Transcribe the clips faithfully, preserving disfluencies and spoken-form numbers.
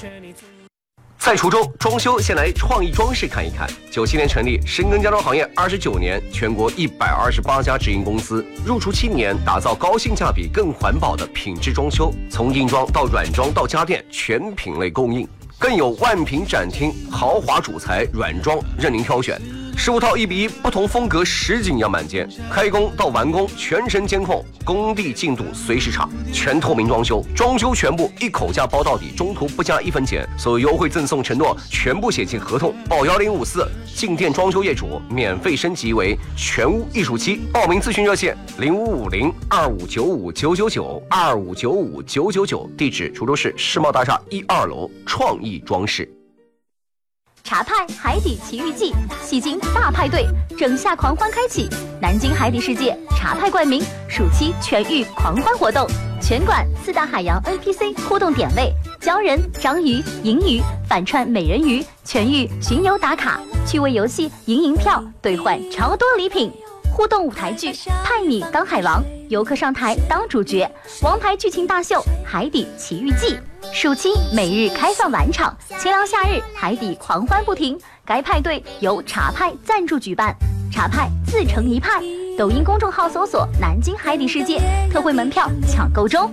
在滁州装修，先来创意装饰看一看。九七年成立，深耕家装行业二十九年，全国一百二十八家直营公司，入驻七年，打造高性价比、更环保的品质装修，从硬装到软装到家电，全品类供应，更有万品展厅，豪华主材软装任您挑选。十五套一比一不同风格实景样板间，开工到完工全程监控，工地进度随时查，全透明装修，装修全部一口价包到底，中途不加一分钱，所有优惠赠送承诺全部写进合同。报幺零五四，进店装修业主免费升级为全屋艺术漆。报名咨询热线零五五零二五九五九九九二五九五九九九，地址滁州市世贸大厦一二楼创意装饰。 茶派海底奇遇记，戏精大派对，整夏狂欢开启！南京海底世界茶派冠名暑期全域狂欢活动，全馆四大海洋 N P C 互动点位，鲛人、章鱼、银鱼反串美人鱼，全域巡游打卡，趣味游戏赢银票兑换超多礼品。互动舞台剧派你当海王，游客上台当主角，王牌剧情大秀海底奇遇记。暑期每日开放晚场，清凉夏日海底狂欢不停。该派对由茶派赞助举办，茶派自成一派。抖音公众号搜索南京海底世界，特惠门票抢购中。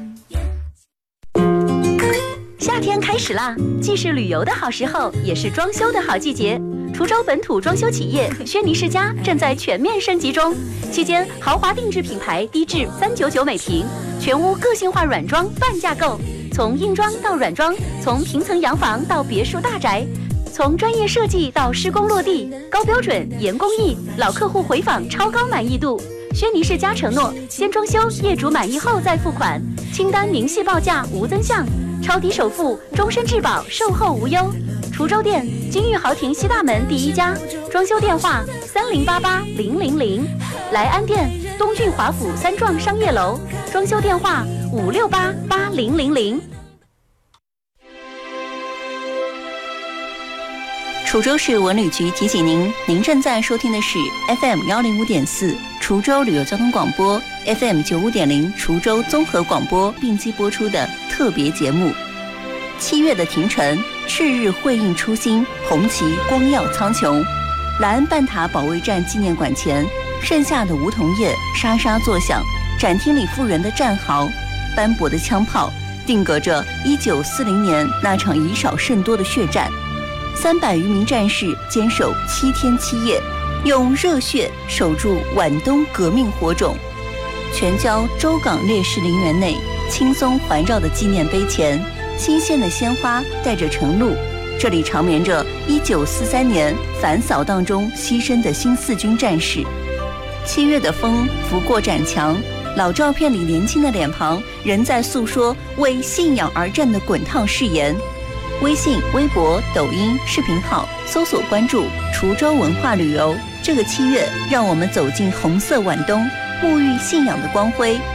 夏天开始啦，既是旅游的好时候，也是装修的好季节。滁州本土装修企业轩尼诗家正在全面升级中，期间豪华定制品牌低至三九九每平，全屋个性化软装半价购，从硬装到软装，从平层洋房到别墅大宅，从专业设计到施工落地，高标准严工艺，老客户回访超高满意度。轩尼诗家承诺，先装修，业主满意后再付款，清单明细报价无增项，超低首付，终身质保，售后无忧。滁州店金玉豪庭西大门第一家，装修电话三零八八零零零，莱安店东郡华府三幢商业楼，装修电话五六八八零零零。 滁州市文旅局提醒您，您正在收听的是 F M 幺零五点四滁州旅游交通广播 ，F M 九五点零滁州综合广播并机播出的特别节目。七月的庭城，赤日辉映初心，红旗光耀苍穹。莱恩半塔保卫战纪念馆前，盛夏的梧桐叶沙沙作响，展厅里复原的战壕，斑驳的枪炮，定格着一九四零年那场以少胜多的血战。三百余名战士坚守七天七夜，用热血守住皖东革命火种。全郊州港烈士陵园内，青松环绕的纪念碑前，新鲜的鲜花带着晨露，这里长眠着一九四三年反扫荡中牺牲的新四军战士。七月的风拂过展墙，老照片里年轻的脸庞仍在诉说为信仰而战的滚烫誓言。微信、微博、抖音视频号搜索关注滁州文化旅游。这个七月，让我们走进红色皖东，沐浴信仰的光辉，